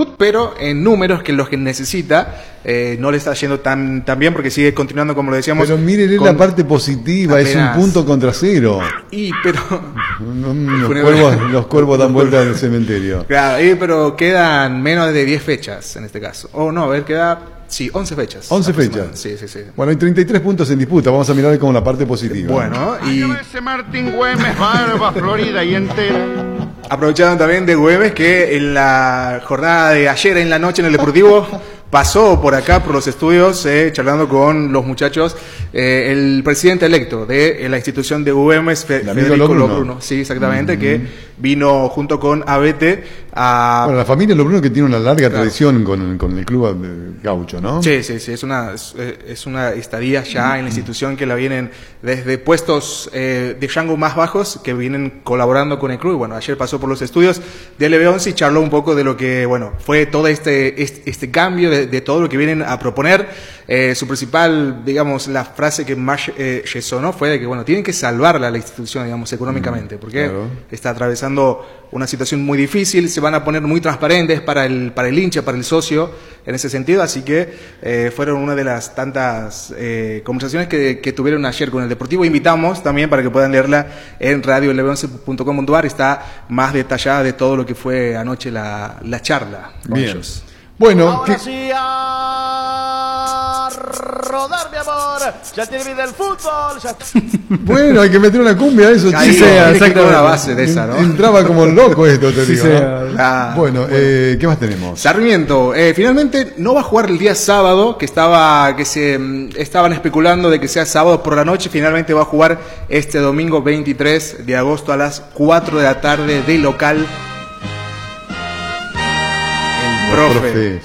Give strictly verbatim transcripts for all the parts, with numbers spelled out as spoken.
Chubut, pero en números que los que necesita eh, no le está yendo tan, tan bien porque sigue continuando, como lo decíamos. Pero miren la parte positiva, apenas... es un punto contra cero. Y pero los, cuervos, los cuervos dan vuelta en el cementerio. Claro, y, pero quedan menos de diez fechas en este caso. O oh, no, a ver, queda... Sí, once fechas. once fechas. Sí, sí, sí. Bueno, hay treinta y tres puntos en disputa. Vamos a mirar como la parte positiva. Bueno, y... Martín Güemes, Barba, Florida y entera. Aprovecharon también de Güemes que en la jornada de ayer en la noche en el Deportivo pasó por acá, por los estudios, eh, charlando con los muchachos, eh, el presidente electo de la institución de Güemes, Fe, Federico Lobruno. Lobruno. Sí, exactamente, mm-hmm. que vino junto con Abete a... Bueno, la familia Lobruno que tiene una larga claro. tradición con, con el club gaucho, ¿no? Sí, sí, sí, es una, es, es una estadía ya mm-hmm. en la institución que la vienen desde puestos eh, de rango más bajos que vienen colaborando con el club. Bueno, ayer pasó por los estudios de L B once y charló un poco de lo que, bueno, fue todo este, este, este cambio de, de todo lo que vienen a proponer. Eh, su principal, digamos, la frase que más eh, resonó fue de que, bueno, tienen que salvarla la institución, digamos, económicamente, porque claro. está atravesando una situación muy difícil, se van a poner muy transparentes para el, para el hincha, para el socio, en ese sentido, así que eh, fueron una de las tantas eh, conversaciones que, que tuvieron ayer con el Deportivo. Invitamos también para que puedan leerla en radio l b once punto com punto a r, está más detallada de todo lo que fue anoche la, la charla con Bien. ellos. Bueno, ahora ¿qué? sí a rodar, mi amor. Ya tiene vida el fútbol. Ya... Bueno, hay que meter una cumbia a eso, Ahí chico. sea, exacto, una base de esa, ¿no? Entraba como loco esto, te Sí, digo. sea. ¿no? Ah, bueno, bueno. Eh, ¿qué más tenemos? Sarmiento, eh, finalmente no va a jugar el día sábado, que estaba que se mm, estaban especulando de que sea sábado por la noche. Finalmente va a jugar este domingo veintitrés de agosto a las cuatro de la tarde de local. El profe. Profes.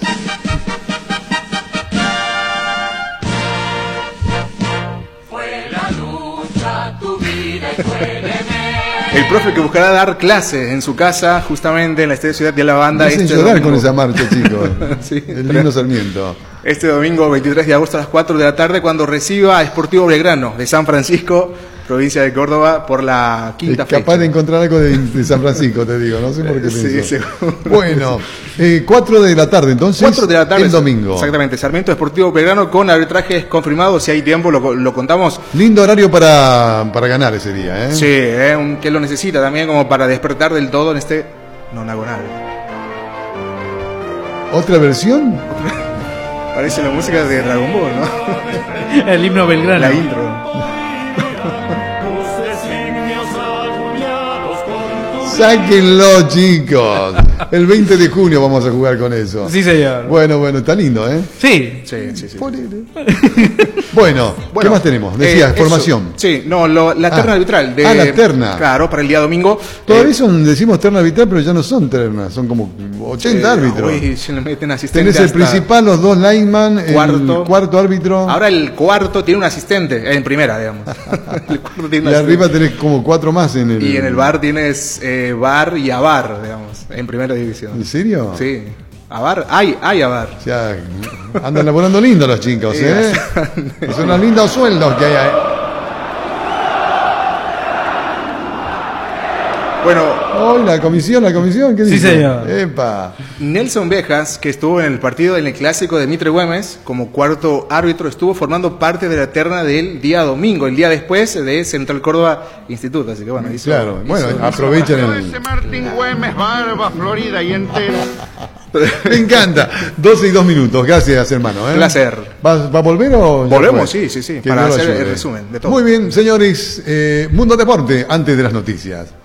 El profe que buscará dar clases en su casa, justamente en la estadio Ciudad de la Banda. Me hacen este llorar domingo. con esa marcha, chicos. Sí, el lindo Sarmiento. Este domingo veintitrés de agosto a las cuatro de la tarde, cuando reciba a Sportivo Belgrano de San Francisco, provincia de Córdoba, por la quinta es fecha. capaz de encontrar algo de, de San Francisco, te digo, no sé por qué Sí, pienso. seguro. Bueno, eh, cuatro de la tarde, entonces, cuatro de la tarde, el domingo. Exactamente, Sarmiento Sportivo Belgrano con arbitrajes confirmados, si hay tiempo lo, lo contamos. Lindo horario para, para ganar ese día, ¿eh? Sí, eh, un, que lo necesita también como para despertar del todo en este nonagonal. ¿Otra versión? Parece la música de Dragon Ball, ¿no? El himno Belgrano. La intro. Sáquenlo, chicos. El veinte de junio vamos a jugar con eso. Sí, señor. Bueno, bueno, está lindo, ¿eh? Sí. Sí, sí, sí. Bueno, ¿qué Bueno, más tenemos? Decías, eh, formación. eso. Sí, no, lo, la terna Ah. arbitral. De, Ah, la terna. Claro, para el día domingo. Todavía Eh, son, decimos terna arbitral, pero ya no son ternas, son como ochenta eh, árbitros. uy, se le meten asistentes. Tenés el hasta- principal, los dos lineman, Cuarto. el cuarto árbitro. Ahora el cuarto tiene un asistente, en primera, digamos. El cuarto tiene Y un arriba asistente. tenés como cuatro más en el. Y en el bar tienes eh, bar y abar, digamos, en primera división. ¿En serio? Sí. Abar, hay, hay abar. O sea, andan laburando lindo los chicos, Sí, ¿eh? Son unos lindos sueldos que hay ahí. Bueno, Hoy la comisión, la comisión, ¿qué Sí, dice? señor. Epa. Nelson Bejas, que estuvo en el partido en el clásico de Mitre Güemes, como cuarto árbitro, estuvo formando parte de la terna del día domingo, el día después de Central Córdoba Instituto. Así que bueno, hizo, Claro, bueno, hizo- aprovechen el. Ese Martín Güemes, Barba, Florida y entera. Me encanta. doce y dos minutos, gracias hermano. ¿eh? Placer. ¿Va, ¿Va a volver o ya Volvemos, fue? sí, sí, sí, Que para Dios lo hacer ayude. el resumen de todo. Muy bien, señores, eh, Mundo Deporte, antes de las noticias.